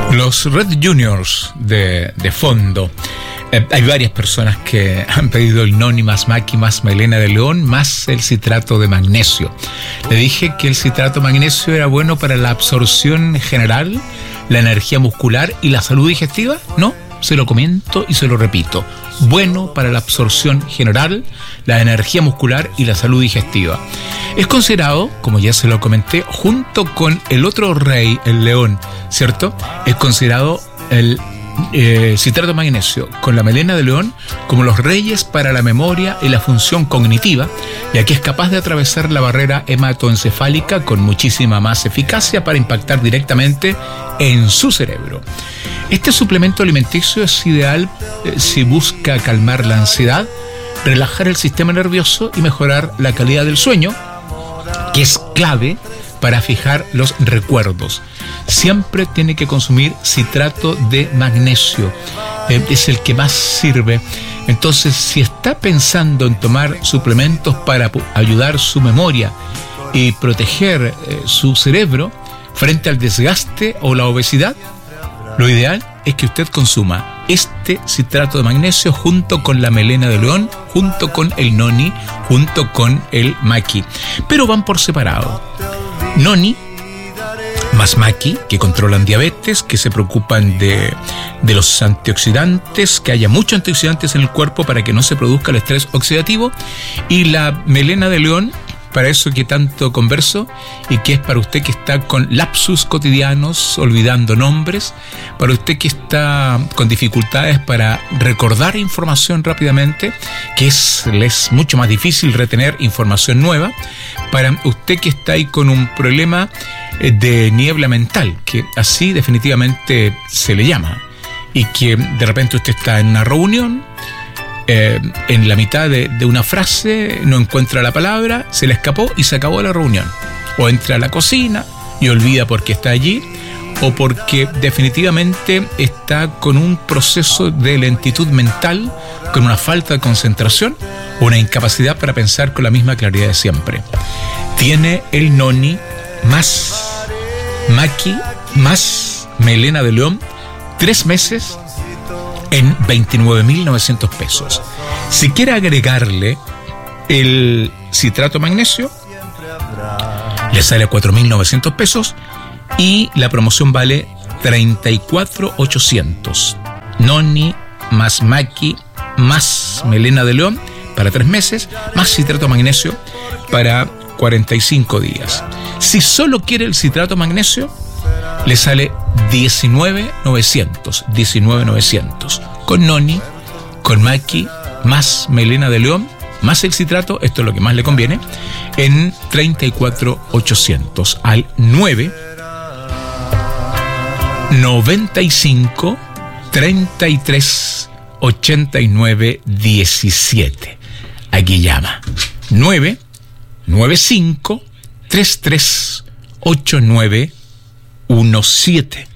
Los Red Juniors de fondo. Hay varias personas que han pedido el Noni más Maqui más melena de león más el citrato de magnesio. Le dije que el citrato de magnesio era bueno para la absorción general, la energía muscular y la salud digestiva. No, se lo comento y se lo repito. Bueno para la absorción general, la energía muscular y la salud digestiva. Es considerado, como ya se lo comenté, junto con el otro rey, el león, ¿cierto? Es considerado el citrato de magnesio con la melena de león como los reyes para la memoria y la función cognitiva, ya que es capaz de atravesar la barrera hematoencefálica con muchísima más eficacia para impactar directamente en su cerebro. Este suplemento alimenticio es ideal si busca calmar la ansiedad, relajar el sistema nervioso y mejorar la calidad del sueño, que es clave para fijar los recuerdos. Siempre tiene que consumir citrato de magnesio, es el que más sirve. Entonces, si está pensando en tomar suplementos para ayudar su memoria y proteger su cerebro frente al desgaste o la obesidad, lo ideal es que usted consuma este citrato de magnesio junto con la melena de león, junto con el Noni, junto con el Maqui. Pero van por separado. Noni más Maqui, que controlan diabetes, que se preocupan de los antioxidantes, que haya muchos antioxidantes en el cuerpo para que no se produzca el estrés oxidativo, y la melena de león, para eso que tanto converso, y que es para usted que está con lapsus cotidianos, olvidando nombres, para usted que está con dificultades para recordar información rápidamente, que le es mucho más difícil retener información nueva, para usted que está ahí con un problema de niebla mental, que así definitivamente se le llama, y que de repente usted está en una reunión, en la mitad de una frase no encuentra la palabra, se le escapó y se acabó la reunión. O entra a la cocina y olvida por qué está allí, o porque definitivamente está con un proceso de lentitud mental, con una falta de concentración o una incapacidad para pensar con la misma claridad de siempre. Tiene el Noni más Maqui más melena de león 3 meses en 29.900 pesos. Si quiere agregarle el citrato de magnesio, le sale a 4.900 pesos y la promoción vale 34.800. Noni más Maqui más melena de león para 3 meses, más citrato de magnesio para 45 días. Si solo quiere el citrato de magnesio, le sale 19.900. Con Noni, con Maqui, más melena de león, más el citrato, esto es lo que más le conviene, en 34.800 al 995 33 89 17. Aquí llama 995 33 89 17.